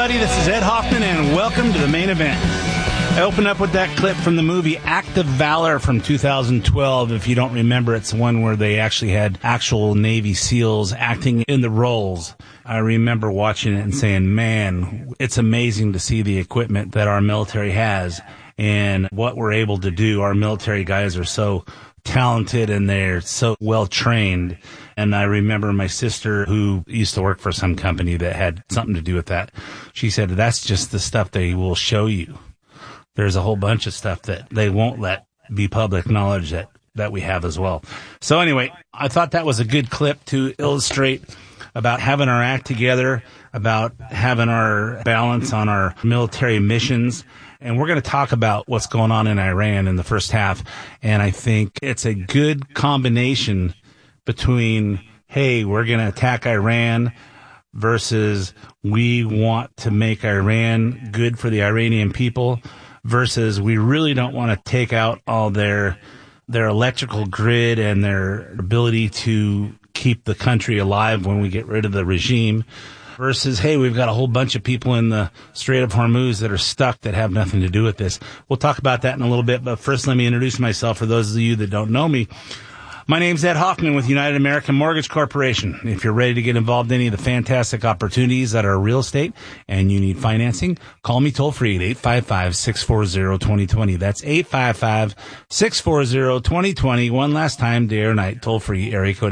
everybody. This is Ed Hoffman, and welcome to the main event. I open up with that clip from the movie Act of Valor from 2012. If you don't remember, it's one where they actually had actual Navy SEALs acting in the roles. I remember watching it and saying, man, it's amazing to see the equipment that our military has and what we're able to do. Our military guys are so talented and they're so well trained. And I remember my sister, who used to work for some company that had something to do with that, she said, that's just the stuff they will show you. There's a whole bunch of stuff that they won't let be public knowledge that we have as well. So anyway, I thought that was a good clip to illustrate about having our act together, about having our balance on our military missions. And we're going to talk about what's going on in Iran in the first half. And I think it's a good combination between, hey, we're going to attack Iran versus we want to make Iran good for the Iranian people versus we really don't want to take out all their electrical grid and their ability to keep the country alive when we get rid of the regime. Versus, hey, we've got a whole bunch of people in the Strait of Hormuz that are stuck that have nothing to do with this. We'll talk about that in a little bit, but first let me introduce myself for those of you that don't know me. My name's Ed Hoffman with United American Mortgage Corporation. If you're ready to get involved in any of the fantastic opportunities that are real estate and you need financing, call me toll free at 855-640-2020. That's 855-640-2020. One last time, day or night, toll free, area code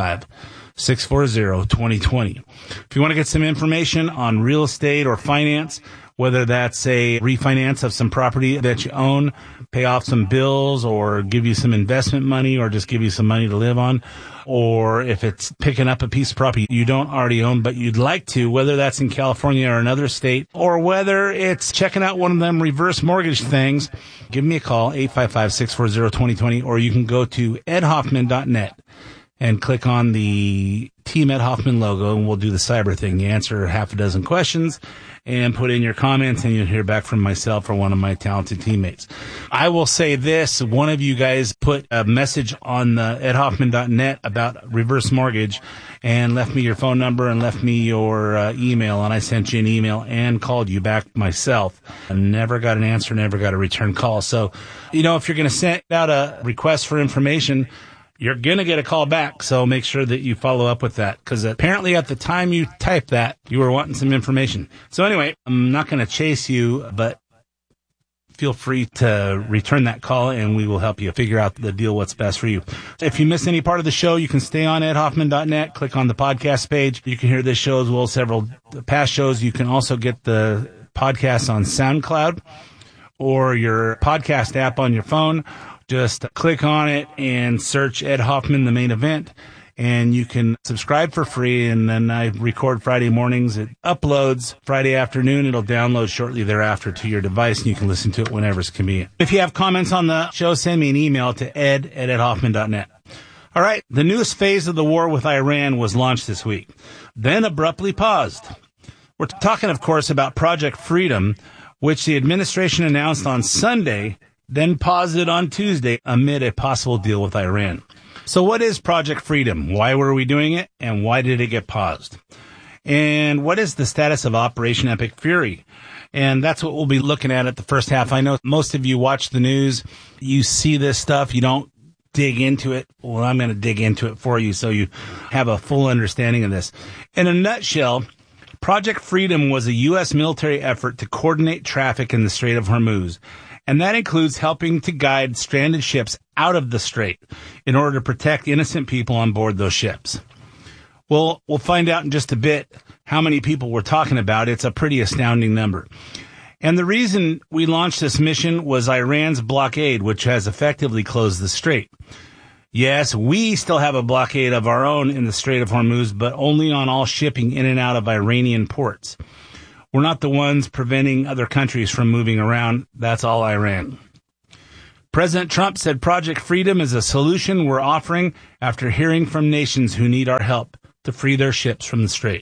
855-640-2020. If you want to get some information on real estate or finance, whether that's a refinance of some property that you own, pay off some bills, or give you some investment money, or just give you some money to live on, or if it's picking up a piece of property you don't already own but you'd like to, whether that's in California or another state, or whether it's checking out one of them reverse mortgage things, give me a call, 855-640-2020, or you can go to edhoffman.net. and click on the Team Ed Hoffman logo, and we'll do the cyber thing. You answer half a dozen questions and put in your comments, and you'll hear back from myself or one of my talented teammates. I will say this. One of you guys put a message on the edhoffman.net about reverse mortgage and left me your phone number and left me your email, and I sent you an email and called you back myself. I never got an answer, never got a return call. So, if you're going to send out a request for information, you're going to get a call back, so make sure that you follow up with that, because apparently at the time you typed that, you were wanting some information. So anyway, I'm not going to chase you, but feel free to return that call, and we will help you figure out the deal, what's best for you. If you miss any part of the show, you can stay on edhoffman.net, click on the podcast page. You can hear this show as well as several past shows. You can also get the podcast on SoundCloud or your podcast app on your phone. Just click on it and search Ed Hoffman, the main event, and you can subscribe for free. And then I record Friday mornings. It uploads Friday afternoon. It'll download shortly thereafter to your device, and you can listen to it whenever it's convenient. If you have comments on the show, send me an email to ed@edhoffman.net. All right, the newest phase of the war with Iran was launched this week, then abruptly paused. We're talking, of course, about Project Freedom, which the administration announced on Sunday, then paused it on Tuesday amid a possible deal with Iran. So what is Project Freedom? Why were we doing it? And why did it get paused? And what is the status of Operation Epic Fury? And that's what we'll be looking at the first half. I know most of you watch the news. You see this stuff. You don't dig into it. Well, I'm going to dig into it for you so you have a full understanding of this. In a nutshell, Project Freedom was a U.S. military effort to coordinate traffic in the Strait of Hormuz. And that includes helping to guide stranded ships out of the strait in order to protect innocent people on board those ships. Well, we'll find out in just a bit how many people we're talking about. It's a pretty astounding number. And the reason we launched this mission was Iran's blockade, which has effectively closed the strait. Yes, we still have a blockade of our own in the Strait of Hormuz, but only on all shipping in and out of Iranian ports. We're not the ones preventing other countries from moving around. That's all Iran. President Trump said Project Freedom is a solution we're offering after hearing from nations who need our help to free their ships from the strait.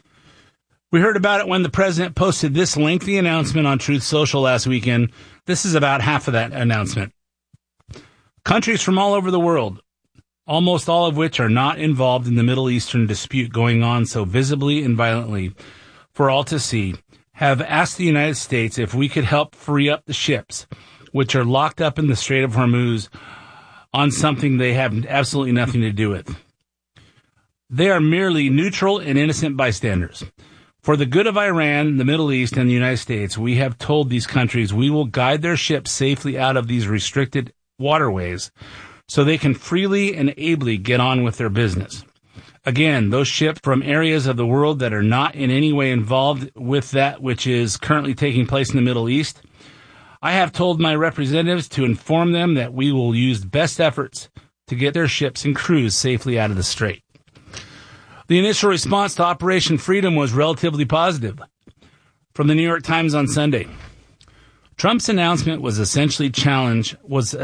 We heard about it when the president posted this lengthy announcement on Truth Social last weekend. This is about half of that announcement. Countries from all over the world, almost all of which are not involved in the Middle Eastern dispute going on so visibly and violently for all to see, have asked the United States if we could help free up the ships, which are locked up in the Strait of Hormuz, on something they have absolutely nothing to do with. They are merely neutral and innocent bystanders. For the good of Iran, the Middle East, and the United States, we have told these countries we will guide their ships safely out of these restricted waterways so they can freely and ably get on with their business. Again, those ships from areas of the world that are not in any way involved with that which is currently taking place in the Middle East, I have told my representatives to inform them that we will use best efforts to get their ships and crews safely out of the strait. The initial response to Operation Freedom was relatively positive. From the New York Times on Sunday, Trump's announcement was essentially a challenge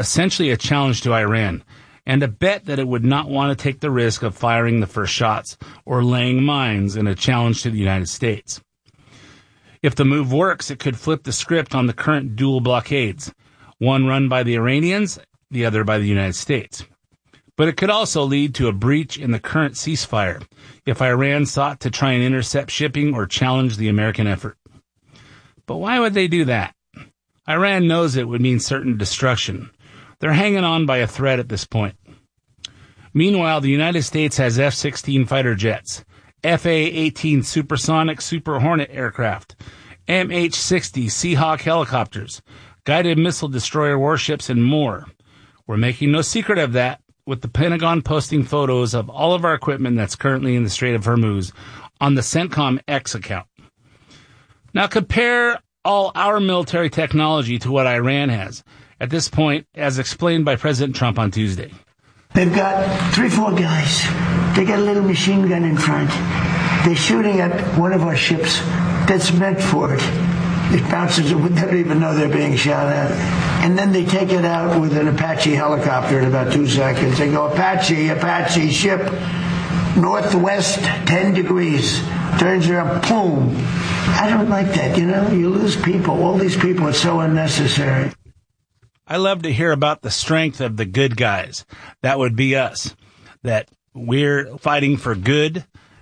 to Iran, and a bet that it would not want to take the risk of firing the first shots or laying mines in a challenge to the United States. If the move works, it could flip the script on the current dual blockades, one run by the Iranians, the other by the United States. But it could also lead to a breach in the current ceasefire if Iran sought to try and intercept shipping or challenge the American effort. But why would they do that? Iran knows it would mean certain destruction. They're hanging on by a thread at this point. Meanwhile, the United States has F-16 fighter jets, FA-18 supersonic Super Hornet aircraft, MH-60 Seahawk helicopters, guided missile destroyer warships, and more. We're making no secret of that, with the Pentagon posting photos of all of our equipment that's currently in the Strait of Hormuz on the CENTCOM X account. Now compare all our military technology to what Iran has at this point, as explained by President Trump on Tuesday. They've got 3-4 guys. They got a little machine gun in front. They're shooting at one of our ships that's meant for it. It bounces, they don't even know they're being shot at. And then they take it out with an Apache helicopter in about 2 seconds. They go, Apache, ship, northwest, 10 degrees. Turns around, boom. I don't like that, You lose people. All these people are so unnecessary. I love to hear about the strength of the good guys. That would be us. That we're fighting for good,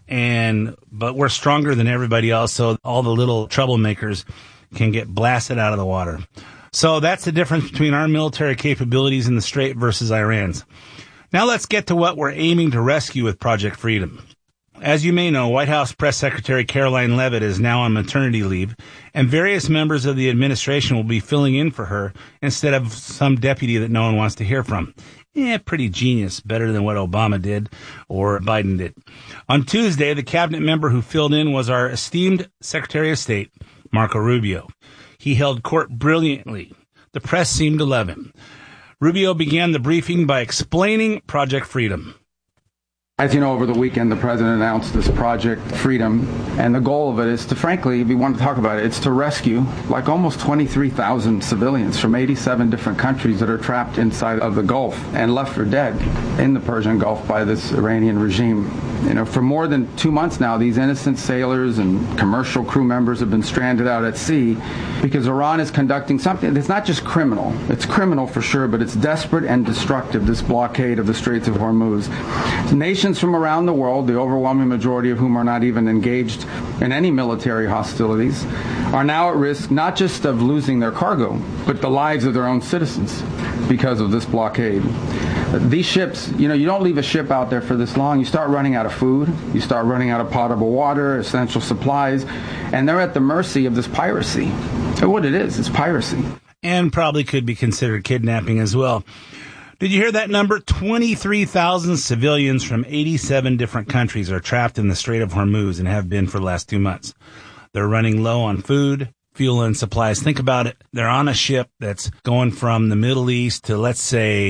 but we're stronger than everybody else, so all the little troublemakers can get blasted out of the water. So that's the difference between our military capabilities in the Strait versus Iran's. Now let's get to what we're aiming to rescue with Project Freedom. As you may know, White House Press Secretary Caroline Leavitt is now on maternity leave, and various members of the administration will be filling in for her instead of some deputy that no one wants to hear from. Pretty genius, better than what Obama did or Biden did. On Tuesday, the cabinet member who filled in was our esteemed Secretary of State, Marco Rubio. He held court brilliantly. The press seemed to love him. Rubio began the briefing by explaining Project Freedom. As you know, over the weekend, the president announced this Project Freedom, and the goal of it is to, frankly, if you want to talk about it, it's to rescue like almost 23,000 civilians from 87 different countries that are trapped inside of the Gulf and left for dead in the Persian Gulf by this Iranian regime. For more than 2 months now, these innocent sailors and commercial crew members have been stranded out at sea because Iran is conducting something that's not just criminal. It's criminal for sure, but it's desperate and destructive, this blockade of the Straits of Hormuz. Nations from around the world, the overwhelming majority of whom are not even engaged in any military hostilities, are now at risk not just of losing their cargo, but the lives of their own citizens because of this blockade. These ships, you don't leave a ship out there for this long. You start running out of food. You start running out of potable water, essential supplies, and they're at the mercy of this piracy. And what it is piracy. And probably could be considered kidnapping as well. Did you hear that number? 23,000 civilians from 87 different countries are trapped in the Strait of Hormuz and have been for the last 2 months. They're running low on food, fuel, and supplies. Think about it. They're on a ship that's going from the Middle East to, let's say,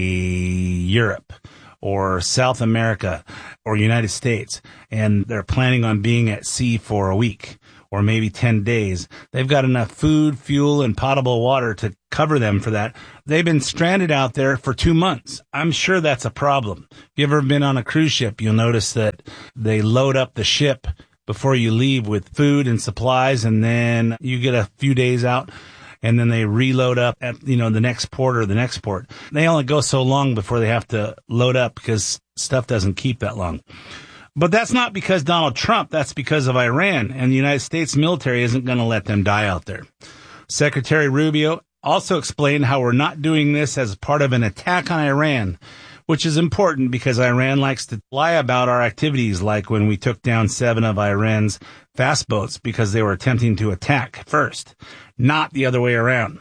Europe or South America or United States, and they're planning on being at sea for a week or maybe 10 days. They've got enough food, fuel, and potable water to cover them for that. They've been stranded out there for 2 months. I'm sure that's a problem. If you've ever been on a cruise ship, you'll notice that they load up the ship before you leave with food and supplies, and then you get a few days out, and then they reload up at, the next port or the next port. They only go so long before they have to load up because stuff doesn't keep that long. But that's not because Donald Trump. That's because of Iran, and the United States military isn't going to let them die out there. Secretary Rubio also explained how we're not doing this as part of an attack on Iran, which is important because Iran likes to lie about our activities, like when we took down 7 of Iran's fast boats because they were attempting to attack first, not the other way around.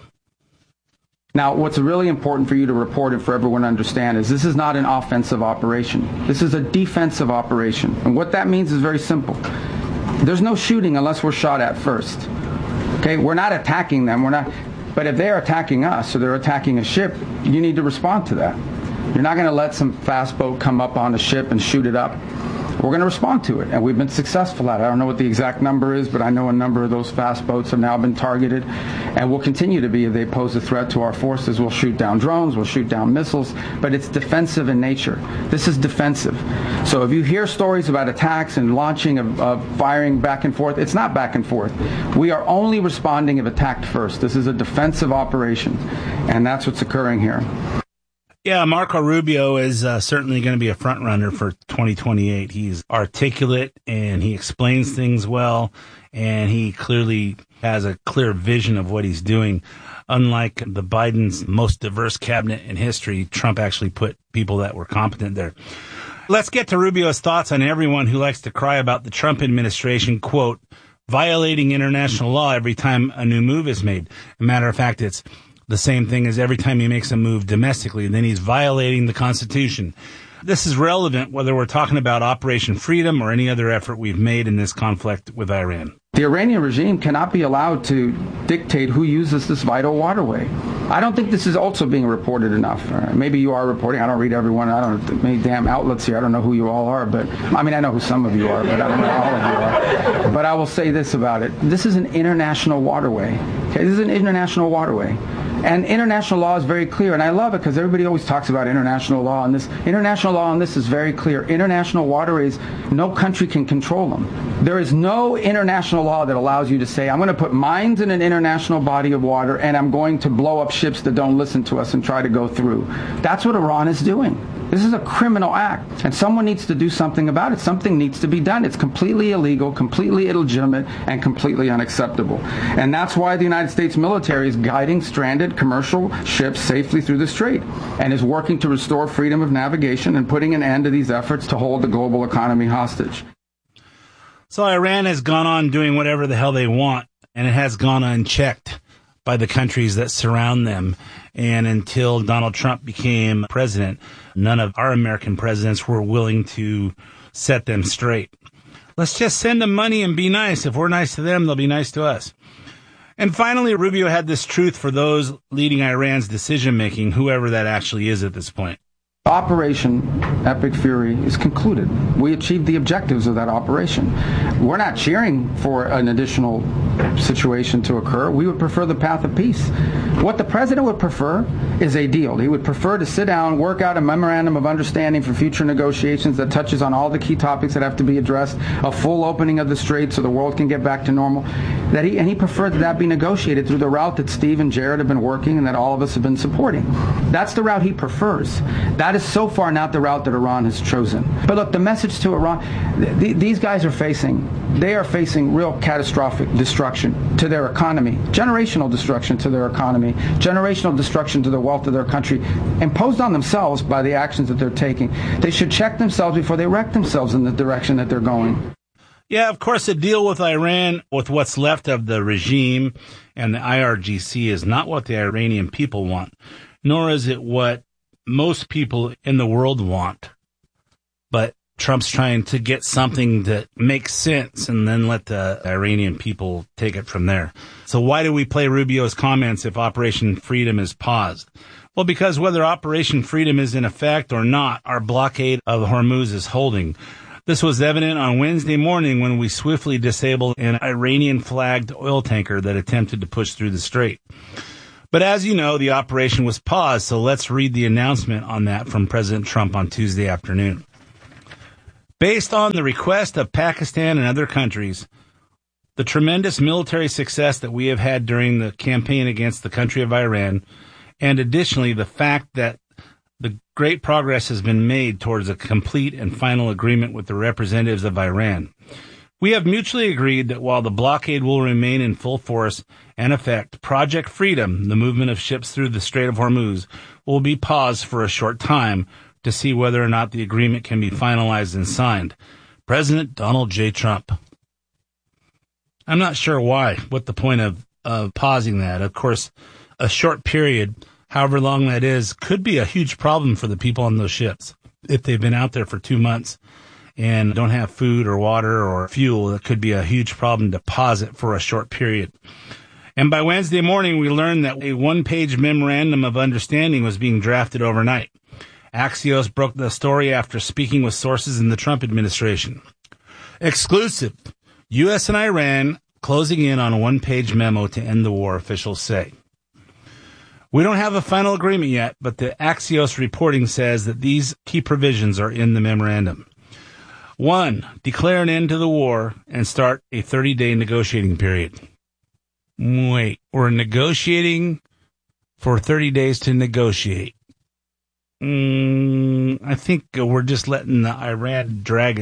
Now, what's really important for you to report and for everyone to understand is this is not an offensive operation. This is a defensive operation. And what that means is very simple. There's no shooting unless we're shot at first. Okay, we're not attacking them. But if they're attacking us or they're attacking a ship, you need to respond to that. You're not going to let some fast boat come up on a ship and shoot it up. We're going to respond to it, and we've been successful at it. I don't know what the exact number is, but I know a number of those fast boats have now been targeted, and will continue to be if they pose a threat to our forces. We'll shoot down drones, we'll shoot down missiles, but it's defensive in nature. This is defensive. So if you hear stories about attacks and launching of firing back and forth, it's not back and forth. We are only responding if attacked first. This is a defensive operation, and that's what's occurring here. Yeah, Marco Rubio is certainly going to be a front runner for 2028. He's articulate and he explains things well, and he clearly has a clear vision of what he's doing. Unlike the Biden's most diverse cabinet in history, Trump actually put people that were competent there. Let's get to Rubio's thoughts on everyone who likes to cry about the Trump administration, quote, violating international law every time a new move is made. As a matter of fact, it's the same thing as every time he makes a move domestically, then he's violating the Constitution. This is relevant whether we're talking about Operation Freedom or any other effort we've made in this conflict with Iran. The Iranian regime cannot be allowed to dictate who uses this vital waterway. I don't think this is also being reported enough. Maybe you are reporting. I don't read everyone. I don't know many damn outlets here. I don't know who you all are, but I mean, I know who some of you are, but I don't know all of you are. But I will say this about it. This is an international waterway. Okay, this is an international waterway. And international law is very clear, and I love it because everybody always talks about international law, and this international law on this is very clear. International waterways, no country can control them. There is no international law that allows you to say, I'm going to put mines in an international body of water, and I'm going to blow up ships that don't listen to us and try to go through. That's what Iran is doing. This is a criminal act, and someone needs to do something about it. Something needs to be done. It's completely illegal, completely illegitimate, and completely unacceptable. And that's why the United States military is guiding stranded commercial ships safely through the strait and is working to restore freedom of navigation and putting an end to these efforts to hold the global economy hostage. So Iran has gone on doing whatever the hell they want, and it has gone unchecked by the countries that surround them. And until Donald Trump became president, none of our American presidents were willing to set them straight. Let's just send them money and be nice. If we're nice to them, they'll be nice to us. And finally, Rubio had this truth for those leading Iran's decision-making, whoever that actually is at this point. Operation Epic Fury is concluded. We achieved the objectives of that operation. We're not cheering for an additional situation to occur. We would prefer the path of peace. What the president would prefer is a deal. He would prefer to sit down, work out a memorandum of understanding for future negotiations that touches on all the key topics that have to be addressed, a full opening of the strait so the world can get back to normal. And he preferred that be negotiated through the route that Steve and Jared have been working and that all of us have been supporting. That's the route he prefers. That is so far not the route that Iran has chosen. But look, the message to Iran, these guys are facing real catastrophic destruction to their economy, generational destruction to their economy, generational destruction to the wealth of their country, imposed on themselves by the actions that they're taking. They should check themselves before they wreck themselves in the direction that they're going. Yeah, of course, a deal with Iran, with what's left of the regime and the IRGC, is not what the Iranian people want, nor is it what most people in the world want. But Trump's trying to get something that makes sense and then let the Iranian people take it from there. So why do we play Rubio's comments if Operation Freedom is paused? Well, because whether Operation Freedom is in effect or not, our blockade of Hormuz is holding. This was evident on Wednesday morning when we swiftly disabled an Iranian-flagged oil tanker that attempted to push through the strait. But as you know, the operation was paused, so let's read the announcement on that from President Trump on Tuesday afternoon. Based on the request of Pakistan and other countries, the tremendous military success that we have had during the campaign against the country of Iran, and additionally the fact that the great progress has been made towards a complete and final agreement with the representatives of Iran. We have mutually agreed that while the blockade will remain in full force and effect, Project Freedom, the movement of ships through the Strait of Hormuz, will be paused for a short time to see whether or not the agreement can be finalized and signed. President Donald J. Trump. I'm not sure what the point of pausing that. Of course, a short period, however long that is, could be a huge problem for the people on those ships. If they've been out there for 2 months and don't have food or water or fuel, that could be a huge problem to pause it for a short period. And by Wednesday morning, we learned that a one-page memorandum of understanding was being drafted overnight. Axios broke the story after speaking with sources in the Trump administration. Exclusive. U.S. and Iran closing in on a one-page memo to end the war, officials say. We don't have a final agreement yet, but the Axios reporting says that these key provisions are in the memorandum. 1. Declare an end to the war and start a 30-day negotiating period. Wait, we're negotiating for 30 days to negotiate. I think we're just letting the Iran drag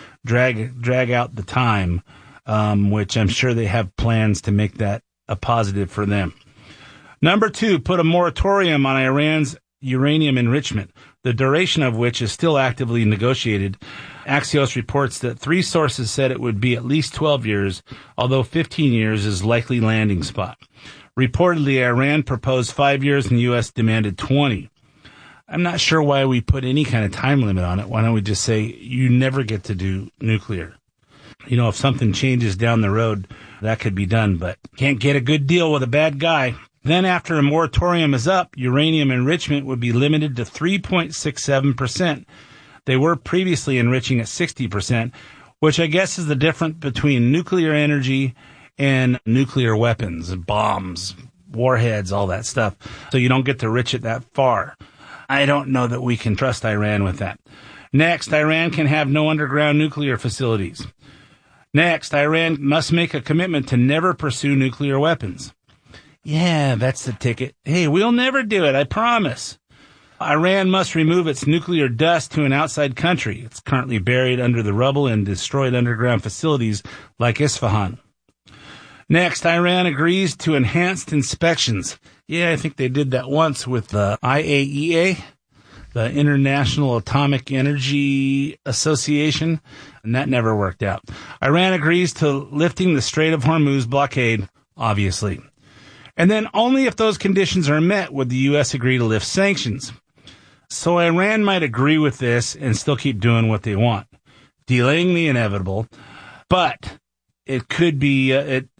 out the time, which I'm sure they have plans to make that a positive for them. Number 2, put a moratorium on Iran's uranium enrichment, the duration of which is still actively negotiated. Axios reports that 3 sources said it would be at least 12 years, although 15 years is likely landing spot. Reportedly, Iran proposed 5 years and the U.S. demanded 20. I'm not sure why we put any kind of time limit on it. Why don't we just say you never get to do nuclear? You know, if something changes down the road, that could be done, but can't get a good deal with a bad guy. Then after a moratorium is up, uranium enrichment would be limited to 3.67%. They were previously enriching at 60%, which I guess is the difference between nuclear energy and nuclear weapons, bombs, warheads, all that stuff. So you don't get to enrich it that far. I don't know that we can trust Iran with that. Next, Iran can have no underground nuclear facilities. Next, Iran must make a commitment to never pursue nuclear weapons. Yeah, that's the ticket. Hey, we'll never do it, I promise. Iran must remove its nuclear dust to an outside country. It's currently buried under the rubble in destroyed underground facilities like Isfahan. Next, Iran agrees to enhanced inspections. Yeah, I think they did that once with the IAEA, the International Atomic Energy Association, and that never worked out. Iran agrees to lifting the Strait of Hormuz blockade, obviously. And then only if those conditions are met would the U.S. agree to lift sanctions. So Iran might agree with this and still keep doing what they want, delaying the inevitable, but it could be,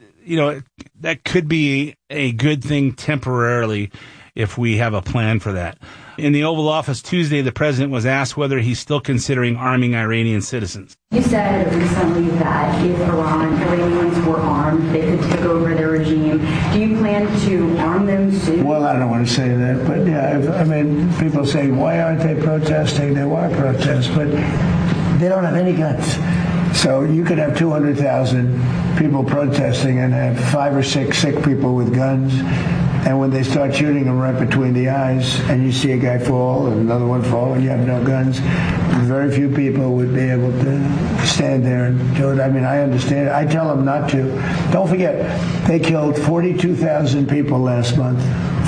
that could be a good thing temporarily if we have a plan for that. In the Oval Office Tuesday, the president was asked whether he's still considering arming Iranian citizens. You said recently that if Iranians were armed, they could take over their regime. Do you plan to arm them soon? Well, I don't want to say that, but yeah, people say, why aren't they protesting? They want to protest, but they don't have any guns. So you could have 200,000 people protesting and have 5 or 6 sick people with guns. And when they start shooting them right between the eyes and you see a guy fall and another one fall and you have no guns, very few people would be able to stand there and do it. I mean, I understand it. I tell them not to. Don't forget, they killed 42,000 people last month.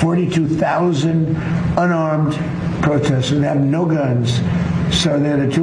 42,000 unarmed protesters. They have no guns. So they had a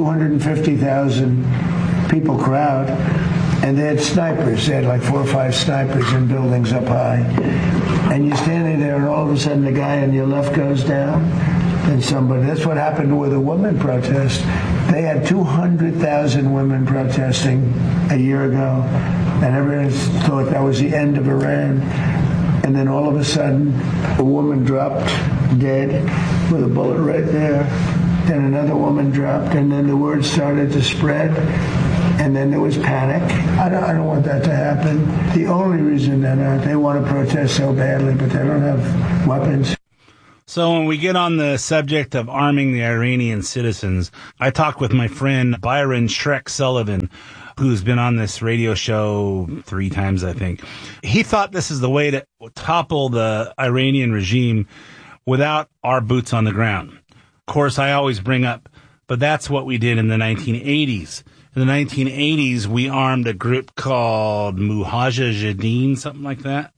250,000 people crowd. And they had snipers. They had like 4 or 5 snipers in buildings up high. And you're standing there, and all of a sudden the guy on your left goes down, and somebody. That's what happened with a women protest. They had 200,000 women protesting a year ago, and everyone thought that was the end of Iran. And then all of a sudden, a woman dropped dead with a bullet right there. Then another woman dropped, and then the word started to spread. And then there was panic. I don't want that to happen. The only reason that they want to protest so badly, but they don't have weapons. So when we get on the subject of arming the Iranian citizens, I talked with my friend Byron Shrek Sullivan, who's been on this radio show 3 times, I think. He thought this is the way to topple the Iranian regime without our boots on the ground. Of course, I always bring up, but that's what we did in the 1980s. In the 1980s, we armed a group called Mujahideen, something like that,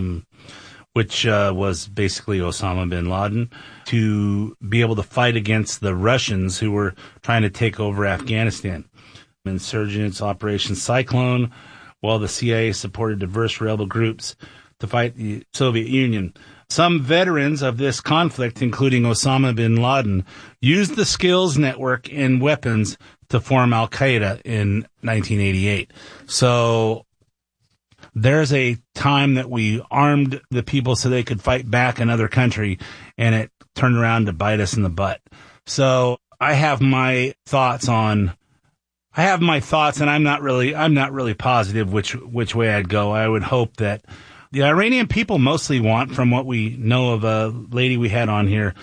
which was basically Osama bin Laden, to be able to fight against the Russians who were trying to take over Afghanistan. Insurgents Operation Cyclone, while the CIA supported diverse rebel groups to fight the Soviet Union. Some veterans of this conflict, including Osama bin Laden, used the skills, network, and weapons to form Al-Qaeda in 1988. So there's a time that we armed the people so they could fight back another country, and it turned around to bite us in the butt. So I have my thoughts, and I'm not really positive which way I'd go. I would hope that the Iranian people mostly want, from what we know of a lady we had on here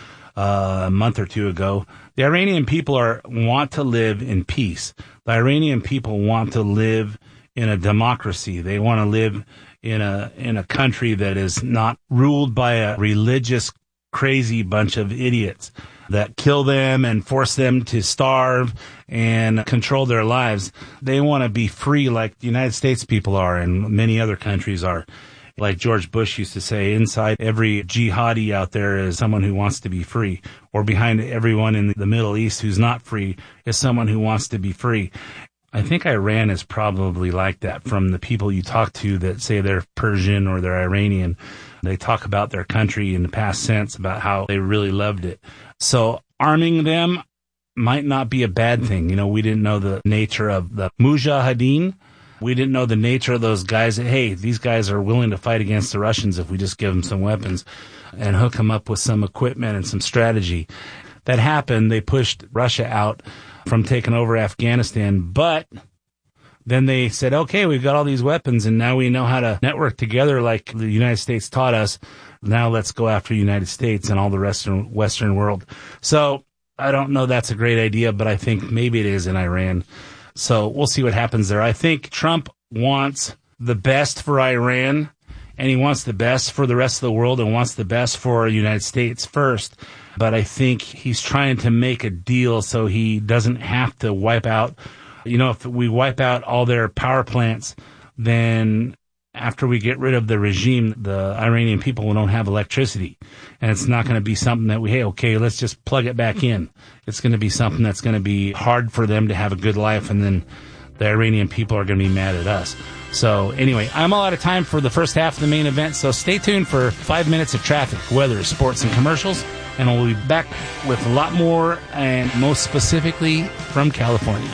a month or two ago, the Iranian people want to live in peace. The Iranian people want to live in a democracy. They want to live in a country that is not ruled by a religious, crazy bunch of idiots that kill them and force them to starve and control their lives. They want to be free like the United States people are and many other countries are. Like George Bush used to say, inside every jihadi out there is someone who wants to be free, or behind everyone in the Middle East who's not free is someone who wants to be free. I think Iran is probably like that. From the people you talk to that say they're Persian or they're Iranian, they talk about their country in the past tense, about how they really loved it. So arming them might not be a bad thing. You know, we didn't know the nature of the Mujahideen. We didn't know the nature of those guys. Hey, these guys are willing to fight against the Russians if we just give them some weapons and hook them up with some equipment and some strategy. That happened. They pushed Russia out from taking over Afghanistan, but then they said, okay, we've got all these weapons and now we know how to network together like the United States taught us. Now let's go after the United States and all the Western world. So I don't know that's a great idea, but I think maybe it is in Iran. So we'll see what happens there. I think Trump wants the best for Iran, and he wants the best for the rest of the world and wants the best for the United States first. But I think he's trying to make a deal so he doesn't have to wipe out. You know, if we wipe out all their power plants, then after we get rid of the regime, the Iranian people don't have electricity. And it's not going to be something that let's just plug it back in. It's going to be something that's going to be hard for them to have a good life, and then the Iranian people are going to be mad at us. So anyway, I'm all out of time for the first half of the main event, so stay tuned for 5 minutes of traffic, weather, sports, and commercials, and we'll be back with a lot more, and most specifically from California.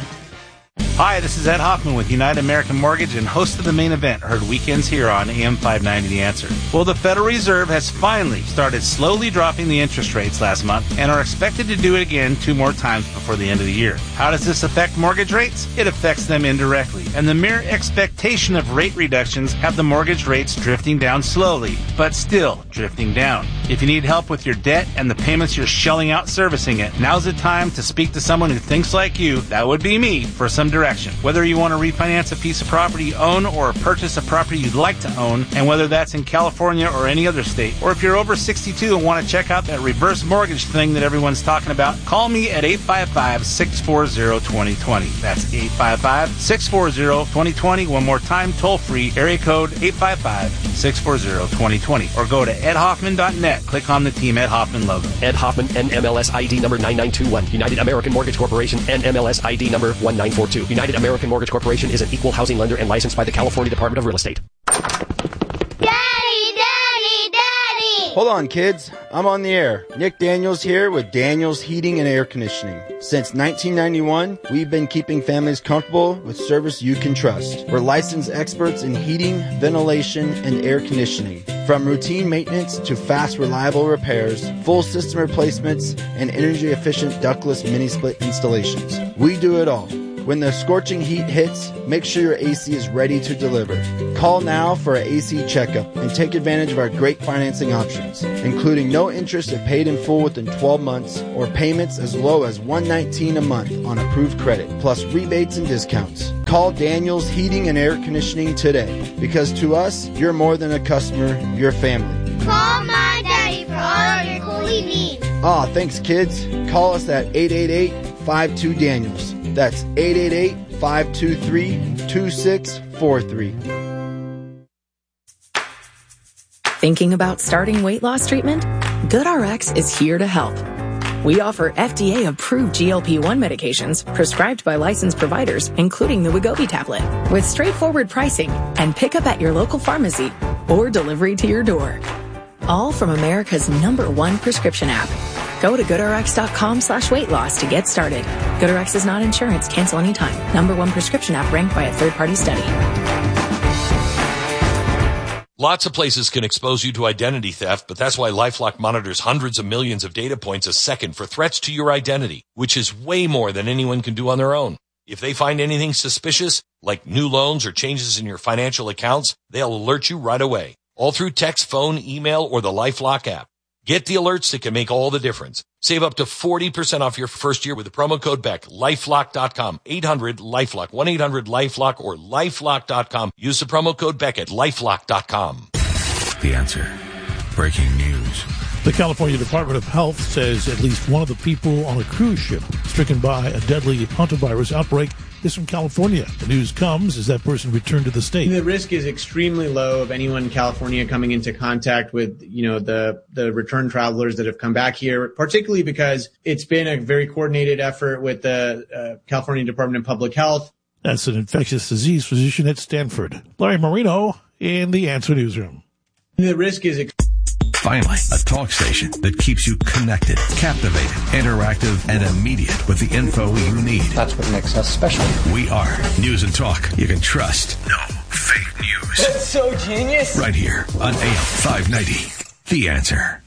Hi, this is Ed Hoffman with United American Mortgage and host of the main event, heard weekends here on AM 590 The Answer. Well, the Federal Reserve has finally started slowly dropping the interest rates last month and are expected to do it again 2 more times before the end of the year. How does this affect mortgage rates? It affects them indirectly, and the mere expectation of rate reductions have the mortgage rates drifting down slowly, but still drifting down. If you need help with your debt and the payments you're shelling out servicing it, now's the time to speak to someone who thinks like you, that would be me, for some direction. Whether you want to refinance a piece of property you own or purchase a property you'd like to own, and whether that's in California or any other state, or if you're over 62 and want to check out that reverse mortgage thing that everyone's talking about, call me at 855-640-2020. That's 855-640-2020. One more time, toll free, area code 855-640-2020. Or go to edhoffman.net. Click on the Team Ed Hoffman logo. Ed Hoffman, NMLS ID number 9921. United American Mortgage Corporation, NMLS ID number 1942. United American Mortgage Corporation is an equal housing lender and licensed by the California Department of Real Estate. Hold on, kids. I'm on the air. Nick Daniels here with Daniels Heating and Air Conditioning. Since 1991, we've been keeping families comfortable with service you can trust. We're licensed experts in heating, ventilation, and air conditioning. From routine maintenance to fast, reliable repairs, full system replacements, and energy-efficient ductless mini-split installations. We do it all. When the scorching heat hits, make sure your AC is ready to deliver. Call now for an AC checkup and take advantage of our great financing options, including no interest if paid in full within 12 months or payments as low as $119 a month on approved credit, plus rebates and discounts. Call Daniels Heating and Air Conditioning today, because to us, you're more than a customer, you're family. Call my daddy for all your cooling needs. Aw, thanks, kids. Call us at 888-52-DANIELS. That's 888-523-2643. Thinking about starting weight loss treatment? GoodRx is here to help. We offer FDA-approved GLP-1 medications prescribed by licensed providers, including the Wegovy tablet, with straightforward pricing and pickup at your local pharmacy or delivery to your door. All from America's #1 prescription app. Go to GoodRx.com/weight loss to get started. GoodRx is not insurance. Cancel anytime. #1 prescription app ranked by a third-party study. Lots of places can expose you to identity theft, but that's why LifeLock monitors hundreds of millions of data points a second for threats to your identity, which is way more than anyone can do on their own. If they find anything suspicious, like new loans or changes in your financial accounts, they'll alert you right away, all through text, phone, email, or the LifeLock app. Get the alerts that can make all the difference. Save up to 40% off your first year with the promo code BECK. LifeLock.com, 800-LifeLock, 1-800-LifeLock, or LifeLock.com. Use the promo code BECK at LifeLock.com. The Answer. Breaking news. The California Department of Health says at least one of the people on a cruise ship stricken by a deadly hantavirus outbreak is from California. The news comes as that person returned to the state. The risk is extremely low of anyone in California coming into contact with, the return travelers that have come back here, particularly because it's been a very coordinated effort with the California Department of Public Health. That's an infectious disease physician at Stanford. Larry Marino in the Answer Newsroom. The risk is Finally, a talk station that keeps you connected, captivated, interactive, and immediate with the info you need. That's what makes us special. We are News and Talk you can trust. No fake news. That's so genius. Right here on AM 590. The Answer.